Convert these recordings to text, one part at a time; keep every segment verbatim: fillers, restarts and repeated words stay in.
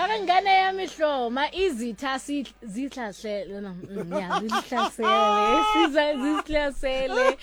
Bara ngane ya mehloma izitha zihlasele no ya zihlasele siza zihlasele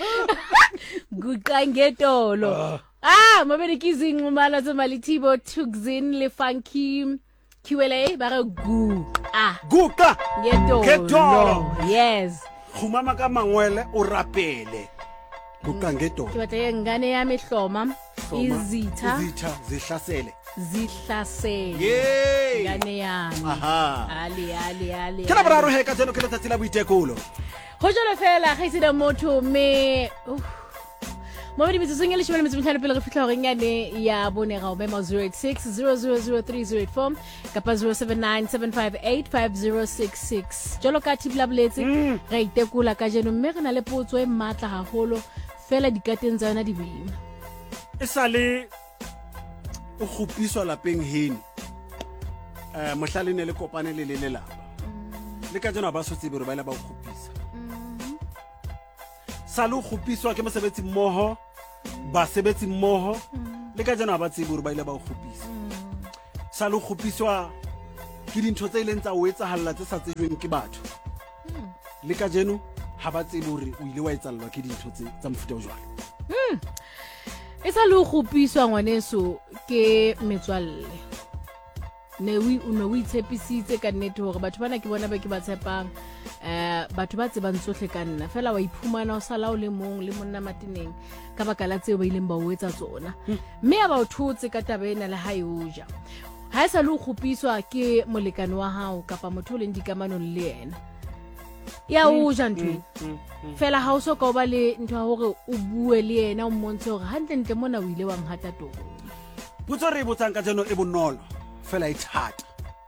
guqangetolo ah maberekizi inqumala zeMalithibo Tukzin le Funky Q L A bara gu ah guqa ngetolo yes khumama ka mangwele o rapele guqa ngetolo ke batla ngane ya mehloma izitha izitha zihlasele zihlasele yey ngane yami aha ali ali ali ke la boraro he ka tseno ke letsatsi la boitekolo go jole fela ga isile motho me mo di bitse sengele shebele metsi mtlhano pele re fitla gore ngane ya bone ga o mema zero eight six zero zero zero three zero eight four kapa zero seven nine seven five eight five zero six six jolo ka thibla boletse ga itekola ka jeno mme re na le potso e matla gagolo fela dikateng tsa yona di boima e sale o khupiswa lapeng heni eh mohlale ne le kopane le le lelapa le ka jeno ba sotse bere ba ile ba o khupisa salo khupiswa ke mosebetsi mmoho ba sebetsi mmoho le ka jeno ba tsebe bere ba ile ba o khupisa salo khupiswa ke dintho tse ileng tsa o etsa halla tse sa tsejweng ke batho le ka jeno ha ba tsebe hore o ile wa etsallwa ke dintho tse tsa mfuta o jwalo mm e sa le go piswa ngwaneso ke metswalle ne wi uno wi tshepisitse ka nnete hore batho bana ke bona ba ke ba tshepang eh batho ba tsebang tsohle ka nna fela wa iphumana o sala o le mong le monna mateneng ka baka la tseo ba ileng ba o etsa tsona mme ya ba o thotse ka tabena le hae oja ha e sa le go piswa ke molekane wa hao kapa motho le ndikamano le yena ya o ja ntwe fela ha o so ka ba le ntwa hore o bue le yena o mmontshe hore hantle ntle mona o ile wa ngata to botso re botsang ka jeno e bonolo fela e thata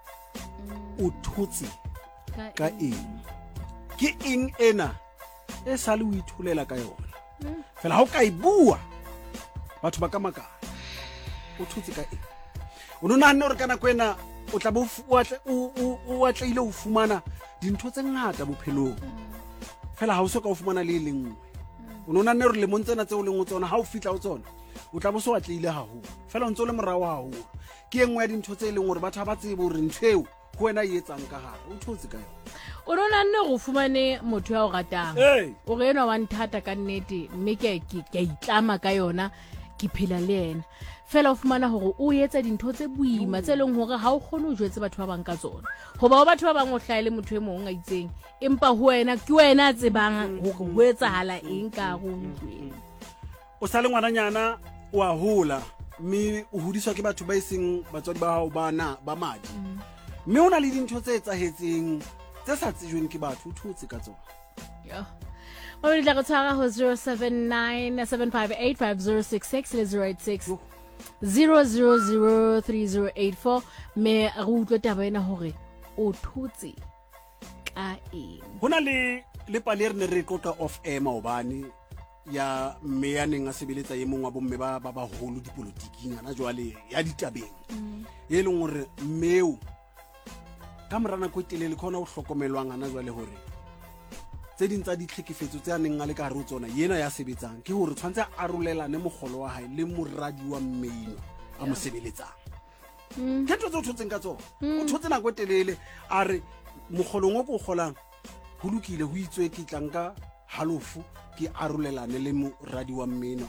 o thotse ka eng ke eng ena e sa le o ithulela ka yona fela ha o ka e bua batho ba ka makana o thotse ka eng o nona nne re kana kwena o tla bo o atleile o fumana dintho tse ngata bophelong fela ha o so ka o fumana le lengwe o nona nne re le montsena tse o leng o tsona ha o fitla o tsona o tla bo so atleile haholo fela o ntse o le morao haholo ke engwe ya dintho tse leng hore batho ba tsebe hore ntsheo go wena e etsang ka gare o thotse ka yona o nona nne go fumane motho ya o ratang o re ena wa nthata ka nnete mme ke ke itlama ka yona ke phela le yena fela o fumana hore o etsa dintho tse boima tse leng hore ha o khone o jwetse batho ba bang ka tsona hoba o batho ba bang o hlaile motho e mong a itseng empa ho wena ke wena a tsebang hore ho etsahala eng ka go ntwe o sa le ngwananyana o a hola mme o hodiswa ke batho ba iseng batswadi ba hao bana ba madi mme ona le dintho tse etsahetseng tse sa tsejweng ke batho o thotse ka tsona ya o le tla go tshwara ho zero seven nine seven five eight five zero six six le zero eight six zero zero zero three zero eight four me a go utlwa taba ena hore o thotse ka eng hona le le pale re ne re tlotla off air maobane ya mme ya neng a sebeletsa ye mongwa bomme ba ba baholo dipolotiking ana jwale ya ditabeng e leng hore mmeo ka morana ko telele khona o hlokomelwang ana jwale hore tse ding tsa ditlhekefetso tse a neng a le ka re o tsona yena ya sebetsang ke hore tshwantse a arolelane mogolo wa hae le moradi wa mmeino a mo sebeletsang ke ntho tse o thotseng ka tsona o thotse nako e telele a re mogolong o ko golang ho lokile ho itswe ke tlanka halofu ke arolelane le moradi wa mmeino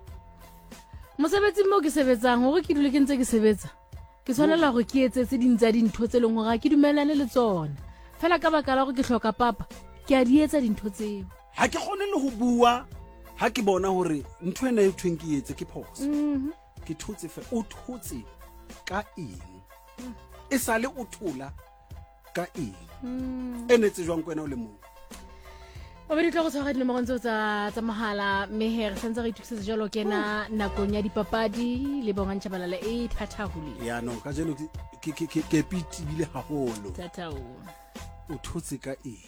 mosebetsi mo ke sebetsang hore ke dule ke ntse ke sebetsa ke tshwanela go ke etse tse ding tsa dintho tse leng hore ke dumelane le tsona fela ka baka la go ke hloka papa ke a di etsa dintho tseo ha ke gone le go bua ha ke bona hore ntho ena e thweng ke etse ke phoso ke thotse fe o thotse ka eng e sale o thola ka eng ene tse jwang kwena o le mong o be di tlo go tshwara dinomoro tse tsa tsa mahala meher sentse re thusetsa jalo kena nakong ya dipapadi le bongantša balala e thathahole ya no ka jeno ke ke ke ke pitibile haholo thathahole o thotse ka eng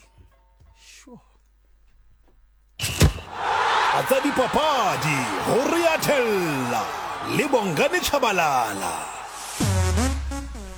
Atsa dipapadi ho Riatella le Bongane Chabalala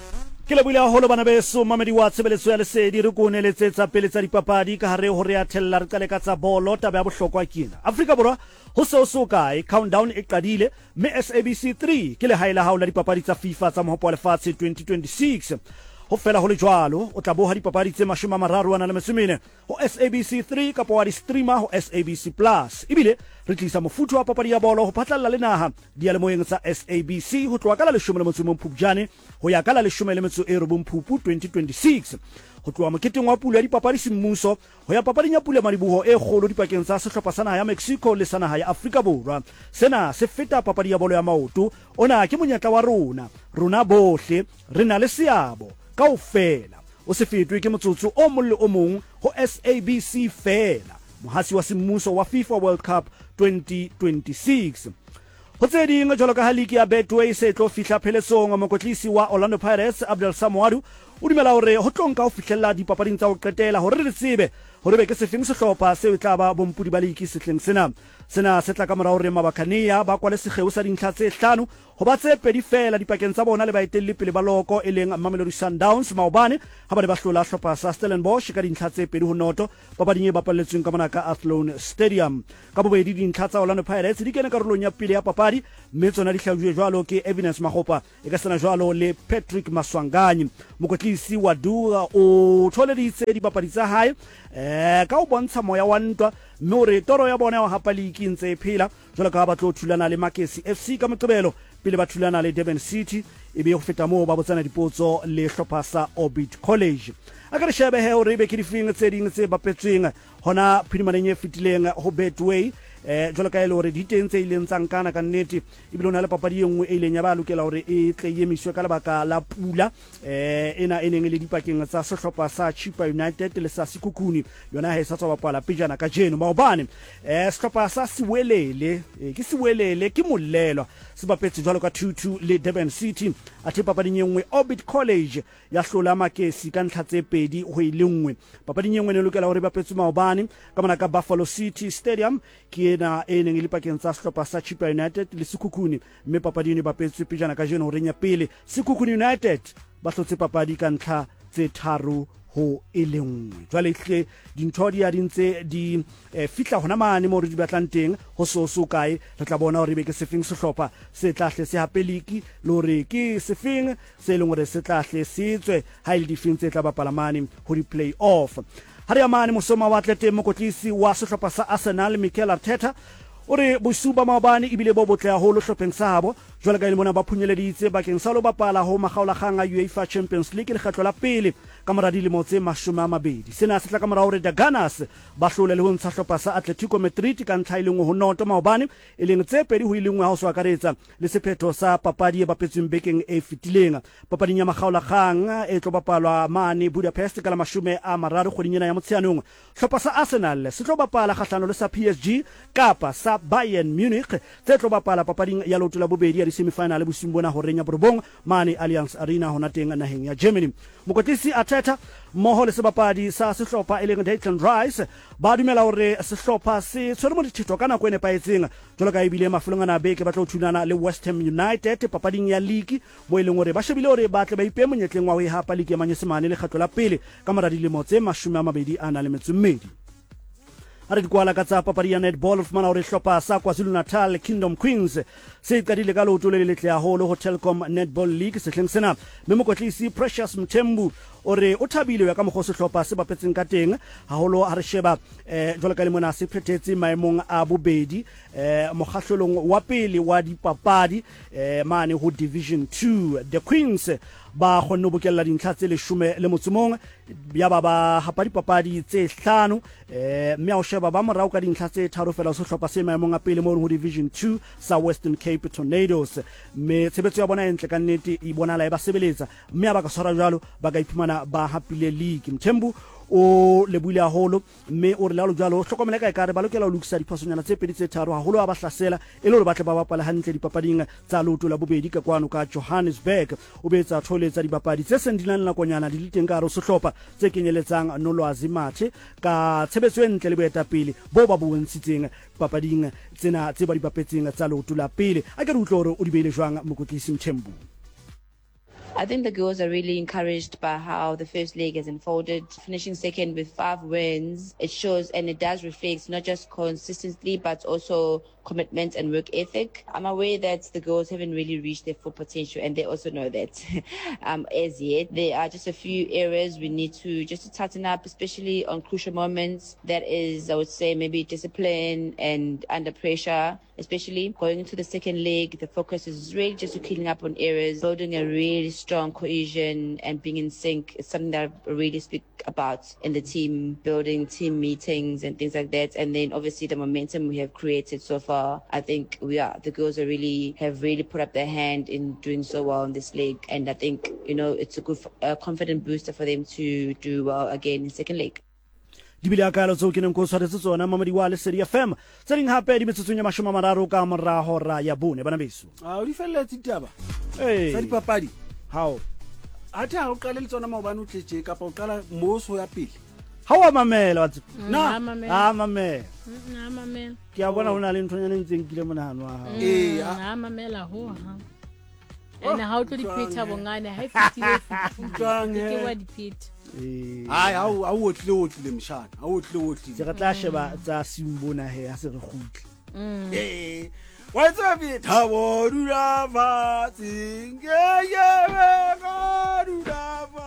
Ke le buile haholo bana beso mamedi wa tshebeletso ya lesedi re ko neletsetsa pele tsa dipapadi ka hare ho re a thella re qale ka tsa bolo taba ya bohlokwa kena Afrika Borwa ho se o so kae countdown e qadile me S A B C three ke le haela haola dipapadi tsa FIFA tsa mohopo wa lefatshe twenty twenty-six ho fela ho le jwalo o tla boha dipapadi tse mashome a mararo ana le mesumene ho S A B C three kapa wa di streamer ho S A B C plus ibile re tlisa mofuto wa papadi ya bolo ho phatlalla le naha dialemoyeng tsa S A B C ho tloha ka la leshome le motso mo Phupjane ho ya ka la leshome le metso e robong Phupu twenty twenty-six ho tloha moketeng wa pulo ya dipapadi semmuso ho ya papading ya pulo ya madiboho e kgolo dipakeng tsa sehlopha sa naha ya Mexico le sa naha ya Afrika Borwa sena se feta papadi ya bolo ya maoto ona ke monyetla wa rona rona bohle re na le seabo kaofela o se fetwe ke motsotso o mong le o mong ho S A B C fela mohasi wa semmuso wa FIFA World Cup twenty twenty-six ho tse ding jwalo ka ha league ya Betway se tlo fihla pheletsong mokotlisi wa Orlando Pirates Abdel Samoadu o dumela hore ho tlonka ho fihlella dipapading tsa ho qetela hore re tsebe hore be ke se feng sehlopha se tla ba bompudi ba league sehleng sena sena se tla ka mora hore Mabakania ba kwale segeu sa dintlha tse hlano ho ba tse pedi fela dipakeng tsa bona le baetelli pele ba loko e leng Mamelodi Sundowns maobane ha ba le ba hlola hlopha sa Stellenbosch ka dintlha tse pedi ho noto papading e bapalletsweng ka mona ka Athlone Stadium ka bobedi dintlha tsa Orlando Pirates di kena karolong ya pele ya papadi mme tsona di hlajuwe jwalo ke Evidence Magopa e ka sena jwalo le Patrick Maswanganyi mokotlisi wa Dura o tholeditse dipapadi tsa hae eh ka o bontsha moya wa ntwa mme hore toro ya bona ya hapa league ntse phela jwalo ka ba tlo thulana le Makesi F C ka Moqebelo pele ba thulana le Durban City e be ho feta moo ba botsana dipotso le hlopha sa Orbit College a ka re shebe he hore be ke difeng tse ding tse bapetsweng hona phinimaneng e fitileng ho Betway eh jwalo ka ile hore di teng tse ileng tsa nkana ka nnete ibile ona le papadi e nngwe e ileng ya ba lokela hore e tle yemiswe ka lebaka la pula eh ena e neng le dipakeng tsa sehlopha sa Chippa United le sa Sekhukhune yona ha e sa tswa bapala pejana ka jeno maobane eh sehlopha sa Siwelele ke Siwelele ke Molelwa se bapetse jwalo ka two two le Durban City a the papading e nngwe Orbit College ya hlola Makesi ka ntlha tse pedi ho ile nngwe papading e nngwe ne lokela hore bapetse maobane ka mona ka Buffalo City Stadium ke ena e neng le pakeng tsa sehlopha sa Chippa United le Sekhukhune mme papading e bapetse pejana ka jeno ho renya pele Sekhukhune United ba hlotse papadi ka ntlha tse tharo ho elengwe jwale hle dintho di a dintse di eh, fitla hona mane mo re di batlang teng ho so so kae re tla bona hore be ke sefeng sehlopha se tlahle se hapeliki lore ke sefeng se leng hore se tlahle se tswe ha ile difeng tse tla bapala mane ho di play off ha re ya mane mosoma wa atlete mokotlisi wa sehlopha sa Arsenal Mikel Arteta ore bosuba maobane ibile bo botle haholo hlopheng sa habo jwale ka ile mona ba phunyeleditse bakeng sa lo bapala ho makgaola khang a UEFA Champions League le kgetlo la pele ka mora dilemo tse mashome a mabedi sena se tla ka mora hore the Gunners ba hlole le ho ntsha hlopha sa Atletico Madrid ka ntlha ile ngwe ho noto maobane e leng tse pedi ho ile ngwe ha o so akaretsa le sephetho sa papadi e bapetsweng bekeng e fitileng papading ya makgaola khang e tlo bapalwa mane Budapest ka la mashome a mararo kgweding ya Motsheanong hlopha sa Arsenal se tlo bapala kgahlano le sa P S G kapa sa Bayern Munich tse tlo bapala papading ya loto la bobedi ya semi-final le bosimbona ho renya Borobong mane Allianz Arena hona teng naheng ya Germany mokotlisi Arteta moho le sebapadi sa sehlopha e leng Declan Rice ba dumela hore sehlopha se tshwere mo dithetho kana go ene paetseng jwalo ka ibile mafulongana beke ba tlo thunana le West Ham United papading ya league mo ile ngore ba shebile hore ba tle ba ipe monyetleng wa ho hapa league ya manyesemane le kgatlo la pele ka mora dilemo tse mashome a mabedi ana le metsommedi a re dikwala ka tsa papadi ya netball of mana hore hlopha sa KwaZulu Natal Kingdom Queens se qadile ka loto le letle haholo ho Telkom Netball League sehleng sena mme mokotlisi Precious Mthembu ore o thabile ya ka mogose hlopha se bapetseng ka teng haholo a re sheba eh jwalo ka le mona se phethetse maemong a bobedi eh mogahlolong wa pele wa dipapadi eh mane ho Division two the Queens ba khonno bokella dintlha tse leshome le motsomong ya ba ba hapa dipapadi tse hlano eh mme a o sheba ba morao ka dintlha tse tharo fela so hlopha se maemong a pele mo ho Division two sa Western Cape Tornadoes mme tshebetso ya bona entle ka nnete e bona la e ba sebeletsa mme ba ka tshwara jwalo ba ka iphumana ba hapile league Mthembu o le buile haholo mme o re la lo jalo hlokomela ka ekare ba lokela ho lokisa diphasonyana tse pedi tse tharo haholo a ba hlasela e le hore ba tle ba bapala hantle dipapading tsa loto la bobedi ka kwano ka Johannesburg o betsa tholetsa dipapadi tse seng dinang la konyana di diteng ka ro sehlopha tse kenyeletsang Nolwazi Mathe ka tshebetso e ntle le boetapele bo ba bontshitseng papading tsena tse ba dipapetseng tsa loto la pele a ke re utlwa hore o di beile jwang mokotlisi Mthembu. I think the girls are really encouraged by how the first leg has unfolded. Finishing second with five wins, it shows and it does reflect not just consistency but also commitment and work ethic. I'm aware that the girls haven't really reached their full potential, and they also know that um, as yet. There are just a few areas we need to just to tighten up, especially on crucial moments. That is, I would say, maybe discipline and under pressure. Especially going into the second leg, the focus is really just to cleaning up on errors, building a really strong cohesion and being in sync is something that I really speak about in the team, building team meetings and things like that. And then obviously the momentum we have created so far, I think we are, the girls are really, have really put up their hand in doing so well in this league. And I think, you know, it's a good, uh, confident booster for them to do well again in second leg. di bile akalo tso ke neng go tshwaretse tsona mamadi wa Lesedi F M tse ding hape di metsotsong ya mashome a mararo ka morago ra ya bone bana beso a o di felletse ditaba eh sa dipapadi how a tha o qale le tsona maobane o tletse ka pa o qala moso ya pele ha wa mamela wa na a mamela na mamela ke a bona hona le nthonyana ntseng kile monahano wa ha eh na mamela ho ha ena ha o tlo di pheta bongane ha fitile futsang ke wa di pheta eh ai ha o otle otle mshana ha otle otle se re tla sheba tsa simbona he ha se re gutli eh wa tsa bi thabo dula ba tsinge be ga dula ba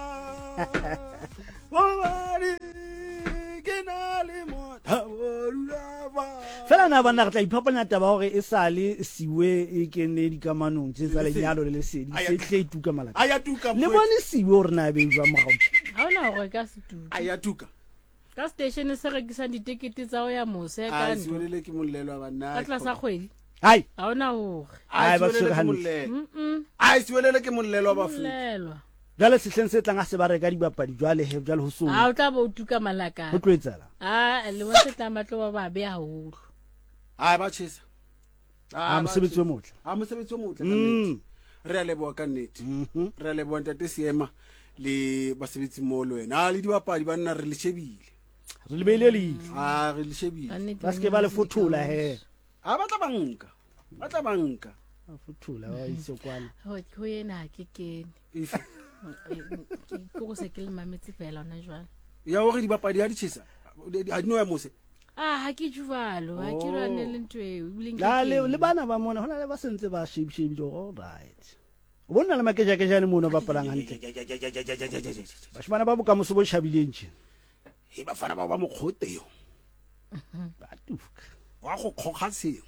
wa ri ke na le mo thabo dula ba fela na bana re tla iphapanya taba hore e sale siwe e kene di kamanong tse tsa lenyalo le Lesedi se tle ituka malaka aya tuka le bone siwe hore na be jwa mogau ha ona go ka se tuka aya tuka ka station se rekisa ditekete tsa o ya mose ka a siwelele ke mollelo wa bana ka tla sa kgwedi hai ha ona ho ai ba tsere hantle mm ai siwelele ke mollelo wa bafu lelwa jale sehleng se tlang a se ba reka dibapadi jwale he jwale ho so ha o tla ba o tuka malaka ho tloetsala a le wa se tla matlo ba ba be haholo ai ba tshisa a mosebetsi o motle a mosebetsi o motle ka nnete re a leboa ka nnete re a leboa ntate Seema le basebetsi mo lo wena a le dibapadi ba nna re le shebile re le beile le a re le shebile ba ske ba le fothola he a ba tla banka ba tla banka a fothola wa itse kwana ho ho yena ke kene if ke go se ke le mametse fela ona jwale ya hore dibapadi ha di tshisa ha di no ya mose ah ha ke juvalo ha ke rane le ntwe o buleng la le le bana ba mona hona le ba sentse ba shape shape all right bona le makeja ke jane mona ba palang hantle ba shibana ba buka moso bo shabileng tje e ba fana ba ba mo khoteo ba tuka wa go khokga sengwe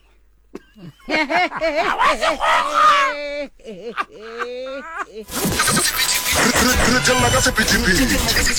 re tella ka sepitipiti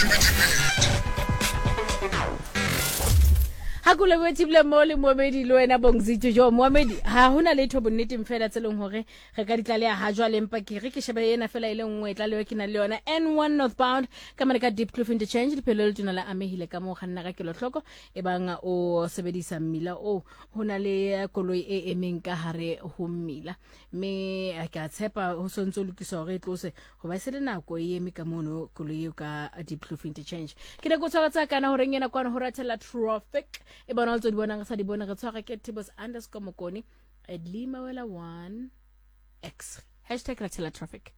ha kule wetibile mo le Mohamedi le wena Bongzito jo Mohamedi ha hona letho bonnete mfela tseleng hore re ka ditlaleha ha jwa le mpa ke re ke shebe yena fela ile nngwe tlalewa ke na le yona N one northbound ka mane ka Deep Kloof interchange le phelo le tuna la amehile ka mo kganna ka kelo hloko e banga o sebedisa mmila o hona le koloi e emeng ka hare ho mmila me ka tshepa ho sontso lokisa hore tlose go ba se le nako e eme ka mono koloi e ka Deep Kloof interchange ke ne go tshwaratsa kana hore ngena kwana ho ratela traffic e bona o tso di bona ga sa di bona re tshwara ke Tibos underscore Mokoni at Lima Wela one X hashtag ratela traffic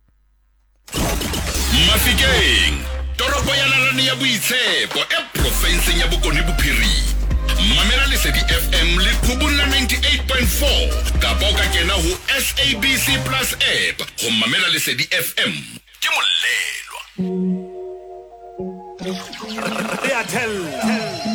Mafikeng toropo ya Nalane ya Boitshepo e province ya Bokone Bophiri mamela Lesedi F M le Khubula ninety-eight point four ka boka kena ho S A B C Plus app go mamela Lesedi F M ke molelwa re a tella